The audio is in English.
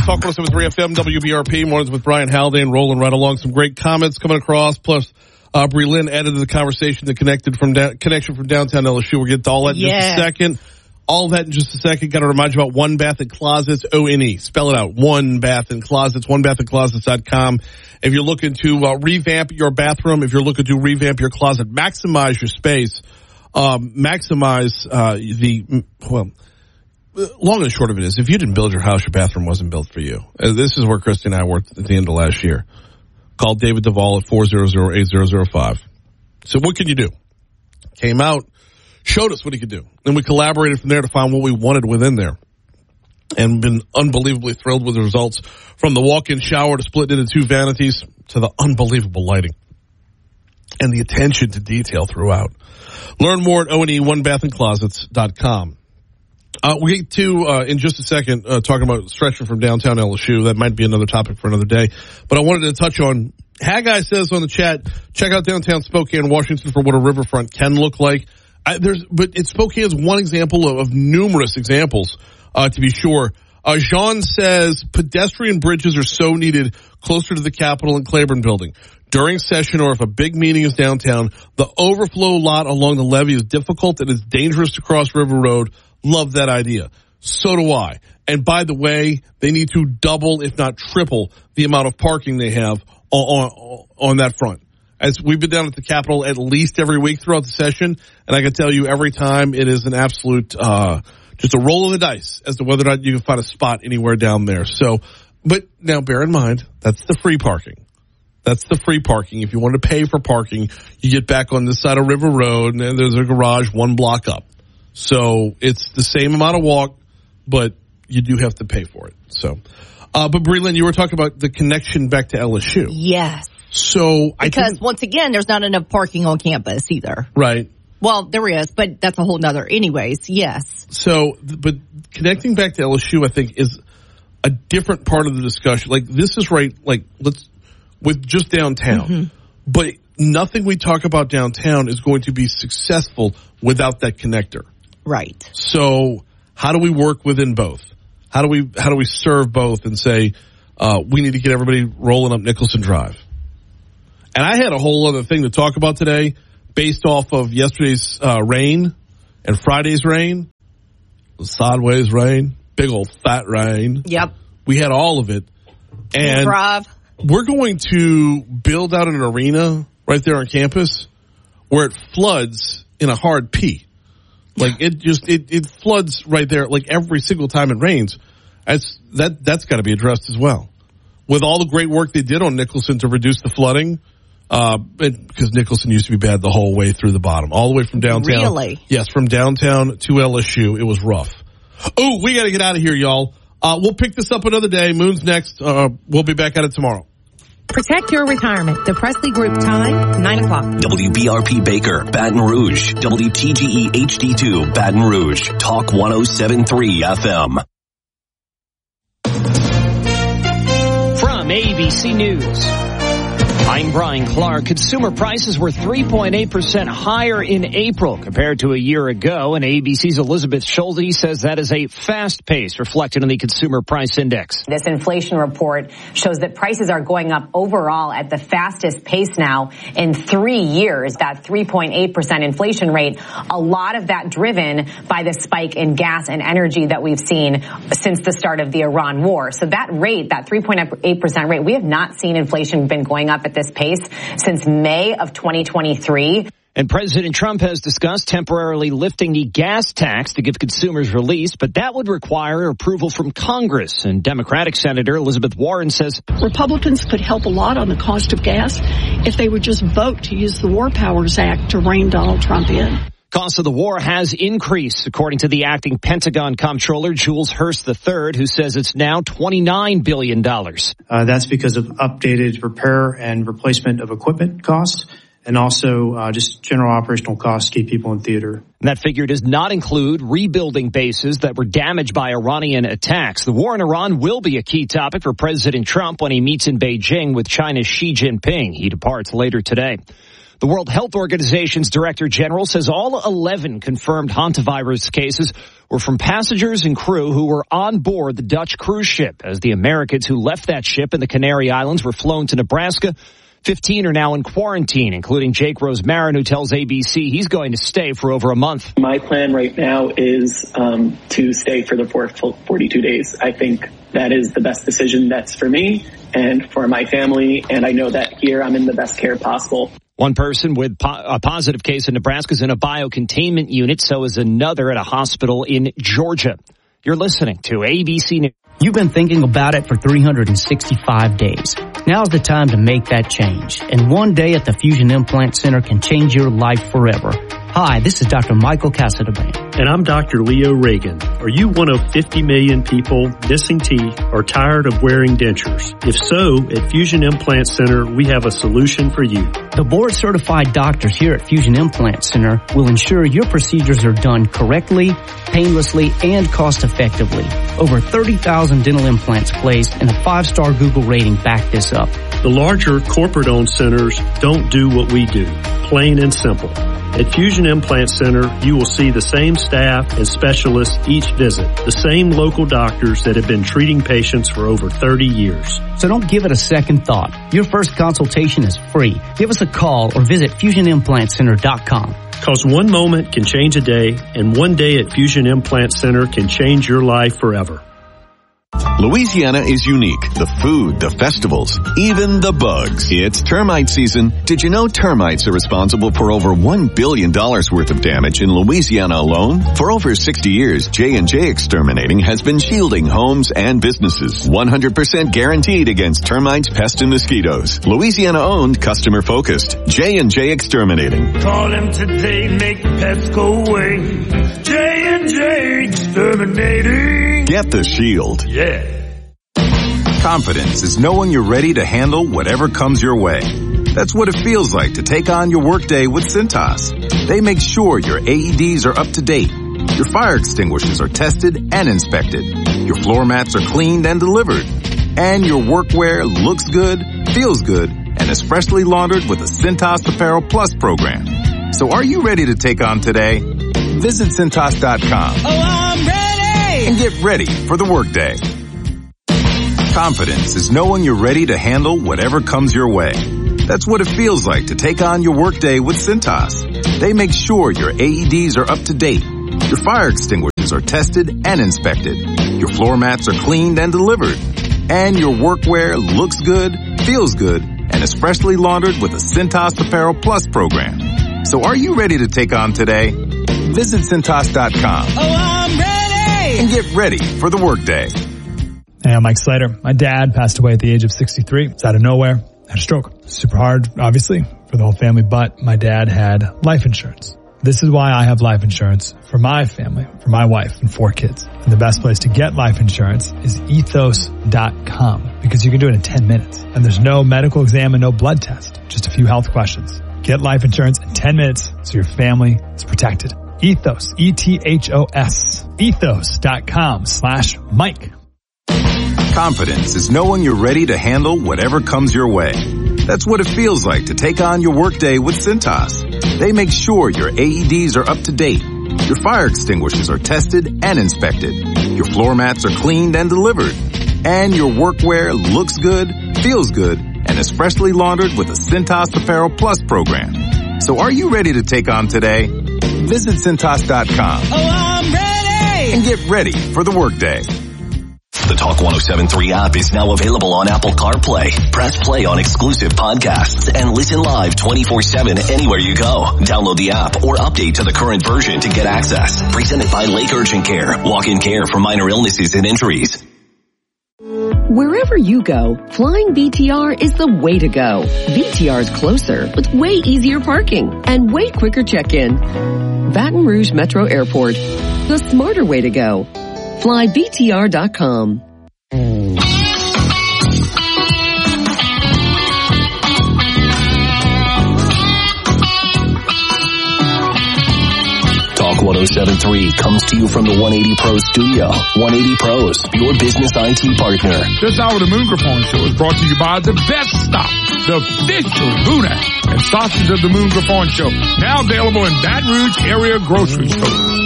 Talk 107.3 FM, WBRP, mornings with Brian Haldane, rolling right along. Some great comments coming across, plus Brie Lynn added to the conversation the connection from downtown LSU. We'll get to all that in just a second. All that in just a second. Got to remind you about One Bath and Closets, O-N-E. Spell it out, One Bath and Closets, onebathandclosets.com. If you're looking to revamp your bathroom, if you're looking to revamp your closet, maximize your space, long and short of it is, if you didn't build your house, your bathroom wasn't built for you. This is where Christy and I worked at the end of last year. Call David Duvall at 400-8005. So what can you do? Came out, showed us what he could do. And we collaborated from there to find what we wanted within there. And been unbelievably thrilled with the results, from the walk-in shower to split into two vanities to the unbelievable lighting and the attention to detail throughout. Learn more at onebathandclosets.com. We get to, in just a second, talking about stretching from downtown LSU. That might be another topic for another day. But I wanted to touch on, Haggai says on the chat, check out downtown Spokane, Washington for what a riverfront can look like. But Spokane is one example of numerous examples, to be sure. Jean says pedestrian bridges are so needed closer to the Capitol and Claiborne building. During session, or if a big meeting is downtown, the overflow lot along the levee is difficult and it's dangerous to cross River Road. Love that idea. So do I. And by the way, they need to double, if not triple, the amount of parking they have on that front. As we've been down at the Capitol at least every week throughout the session, and I can tell you every time it is an absolute, just a roll of the dice as to whether or not you can find a spot anywhere down there. So, but now bear in mind, that's the free parking. That's the free parking. If you want to pay for parking, you get back on this side of River Road, and there's a garage one block up. So it's the same amount of walk, but you do have to pay for it. So, but Brie Lynn, you were talking about the connection back to LSU. Yes. So because once again, there's not enough parking on campus either. Right. Well, there is, but that's a whole nother. Anyways, yes. So, but connecting back to LSU, I think, is a different part of the discussion. Like, this is right, like, with just downtown. Mm-hmm. But nothing we talk about downtown is going to be successful without that connector. Right. So how do we work within both? How do we serve both and say, we need to get everybody rolling up Nicholson Drive? And I had a whole other thing to talk about today based off of yesterday's rain and Friday's rain, the sideways rain, big old fat rain. Yep. We had all of it. And we're going to build out an arena right there on campus where it floods in a hard P. Like it floods right there, like every single time it rains. That's got to be addressed as well. With all the great work they did on Nicholson to reduce the flooding, because Nicholson used to be bad the whole way through the bottom, all the way from downtown. Really? Yes, from downtown to LSU, it was rough. Oh, we got to get out of here, y'all. We'll pick this up another day. Moon's next. We'll be back at it tomorrow. Protect your retirement. The Presley Group time, 9 o'clock. WBRP Baker, Baton Rouge. WTGE HD2, Baton Rouge. Talk 107.3 FM. From ABC News, I'm Brian Clark. Consumer prices were 3.8% higher in April compared to a year ago, and ABC's Elizabeth Schulte says that is a fast pace reflected in the Consumer Price Index. This inflation report shows that prices are going up overall at the fastest pace now in 3 years. That 3.8% inflation rate, a lot of that driven by the spike in gas and energy that we've seen since the start of the Iran war. So that rate, that 3.8% rate, we have not seen inflation been going up at this pace since May of 2023. And President Trump has discussed temporarily lifting the gas tax to give consumers relief, but that would require approval from Congress. And Democratic Senator Elizabeth Warren says Republicans could help a lot on the cost of gas if they would just vote to use the War Powers Act to rein Donald Trump in. Cost of the war has increased, according to the acting Pentagon comptroller, Jules Hurst III, who says it's now $29 billion. That's because of updated repair and replacement of equipment costs, and also just general operational costs to keep people in theater. And that figure does not include rebuilding bases that were damaged by Iranian attacks. The war in Iran will be a key topic for President Trump when he meets in Beijing with China's Xi Jinping. He departs later today. The World Health Organization's Director General says all 11 confirmed hantavirus cases were from passengers and crew who were on board the Dutch cruise ship. As the Americans who left that ship in the Canary Islands were flown to Nebraska, 15 are now in quarantine, including Jake Rosmarin, who tells ABC he's going to stay for over a month. My plan right now is to stay for the 42 days. I think that is the best decision that's for me and for my family, and I know that here I'm in the best care possible. One person with a positive case in Nebraska is in a biocontainment unit, so is another at a hospital in Georgia. You're listening to ABC News. You've been thinking about it for 365 days. Now's the time to make that change. And one day at the Fusion Implant Center can change your life forever. Hi, this is Dr. Michael Casadebane. And I'm Dr. Leo Reagan. Are you one of 50 million people missing teeth or tired of wearing dentures? If so, at Fusion Implant Center, we have a solution for you. The board-certified doctors here at Fusion Implant Center will ensure your procedures are done correctly, painlessly, and cost-effectively. Over 30,000 dental implants placed and a 5-star Google rating back this up. The larger corporate-owned centers don't do what we do, plain and simple. At Fusion Implant Center, you will see the same staff and specialists each visit, the same local doctors that have been treating patients for over 30 years. So don't give it a second thought. Your first consultation is free. Give us a call or visit FusionImplantCenter.com. Because one moment can change a day, and one day at Fusion Implant Center can change your life forever. Louisiana is unique. The food, the festivals, even the bugs. It's termite season. Did you know termites are responsible for over $1 billion worth of damage in Louisiana alone? For over 60 years, J&J Exterminating has been shielding homes and businesses. 100% guaranteed against termites, pests, and mosquitoes. Louisiana-owned, customer-focused. J&J Exterminating. Call them today, make the pests go away. J&J Exterminating. Get the shield. Yeah. Confidence is knowing you're ready to handle whatever comes your way. That's what it feels like to take on your workday with Cintas. They make sure your AEDs are up to date, your fire extinguishers are tested and inspected, your floor mats are cleaned and delivered, and your workwear looks good, feels good, and is freshly laundered with a Cintas Apparel Plus program. So are you ready to take on today? Visit Cintas.com. Oh, I'm ready! And get ready for the workday. Confidence is knowing you're ready to handle whatever comes your way. That's what it feels like to take on your workday with Cintas. They make sure your AEDs are up to date, your fire extinguishers are tested and inspected, your floor mats are cleaned and delivered, and your workwear looks good, feels good, and is freshly laundered with a Cintas Apparel Plus program. So are you ready to take on today? Visit Cintas.com. Oh, I'm ready! And get ready for the workday. Hey, I'm Mike Slater. My dad passed away at the age of 63. It's out of nowhere. Had a stroke. Super hard, obviously, for the whole family, but my dad had life insurance. This is why I have life insurance for my family, for my wife and 4 kids. And the best place to get life insurance is ethos.com because you can do it in 10 minutes. And there's no medical exam and no blood test, just a few health questions. Get life insurance in 10 minutes so your family is protected. Ethos, E-T-H-O-S, ethos.com/Mike. Confidence is knowing you're ready to handle whatever comes your way. That's what it feels like to take on your workday with Cintas. They make sure your AEDs are up to date, your fire extinguishers are tested and inspected, your floor mats are cleaned and delivered, and your workwear looks good, feels good, and is freshly laundered with a Cintas Apparel Plus program. So are you ready to take on today? Visit Cintas.com. Oh, I'm ready! And get ready for the workday. The Talk 107.3 app is now available on Apple CarPlay. Press play on exclusive podcasts and listen live 24/7 anywhere you go. Download the app or update to the current version to get access. Presented by Lake Urgent Care. Walk-in care for minor illnesses and injuries. Wherever you go, flying BTR is the way to go. BTR is closer with way easier parking and way quicker check-in. Baton Rouge Metro Airport, the smarter way to go. FlyBTR.com. Talk 107.3 comes to you from the 180 Pros studio. 180 Pros, your business IT partner. This hour of the Moongraphone Show is brought to you by the Best Stop, the official Boonat and Sausage of the Moongraphone Show. Now available in Baton Rouge area grocery stores.